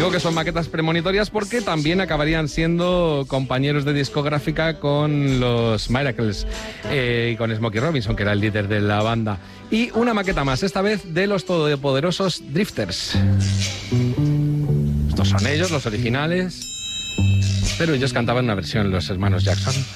Digo que son maquetas premonitorias porque también acabarían siendo compañeros de discográfica con los Miracles y con Smokey Robinson, que era el líder de la banda. Y una maqueta más, esta vez de los todopoderosos Drifters. Estos son ellos, los originales, pero ellos cantaban una versión, los hermanos Jackson.